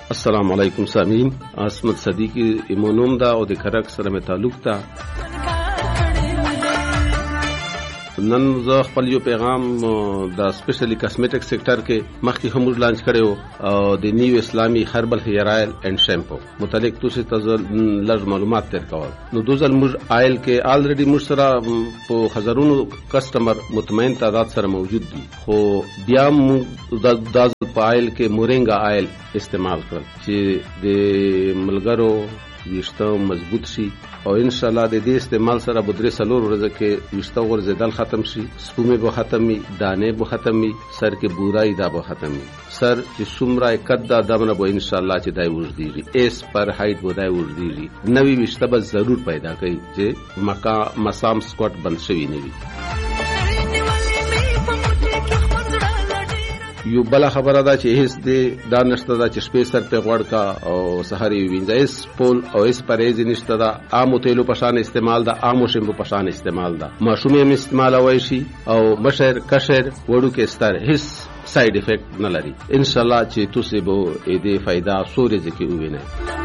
السلام علیکم سامعین، عصمت صدیقی ایمونوم دا او د کرک سره مې تعلق تا. نن زه خپل یو پیغام د سپیشلی کاسمیټک سیکټر کې مخکې هم لانچ کړو او د نیو اسلامي هربل هیر آیل اینڈ شیمپو متعلق تاسو ته لږ معلومات درکول. نو دوزل موږ آیل کې الریډي موږ سره په هزارونو کسٹمر مطمئن تعداد سره موجود دي، خو بیا موږ د په آیل کې مورینګا آیل استعمال کړل چې د ملګرو ویشته مضبوط شي او ان شاء الله د دې استعمال سره به درې څلور ورځې کې ویشته ورزیدل ختم شي، سپومې به ختمي، دانې به ختمي، سر کې بورای دا به ختمي، سر چې څومره قد دمنه به ان شاء الله چې دای وژديږي اس پر هایټ به دای وژديږي. نوې ویشته به ضرور پیدا کوي چې مسام سکواټ بند شوی نه وي. یو بل خبره ده چې هیڅ د دا نشته دا چې شپې سر په غوړ کا او سحر یې وینځي، اس پول او اس پرهیز نشته دا. عام تیلو پشان استعمال دا، عام شیمپو پشان استعمال دا، ماشومې هم استعمال وای شي او مشر کشر وړو کې ستر هیڅ ساید افیکٹ نه لري. ان شاء الله چې تاسو به دې فائدہ سورې ځکه ووینئ.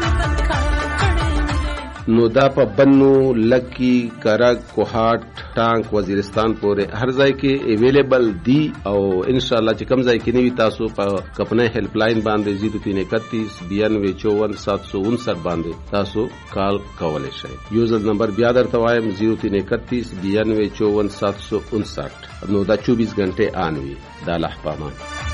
نو دا په بنو، لکی، کرک، کوهاټ، ټانک، وزیرستان پورې هر ځای کې اویلیبل دي او ان شاء الله چې کوم ځای کې نیوي تاسو په کپنه هیلپ لاین باندې 0331 9254 759 باندې تاسو کال کولای شئ. یوزر نمبر بیا درته وایم 0331 9254 759. نو دا 24 غنټه آن وي. دا الله پامان.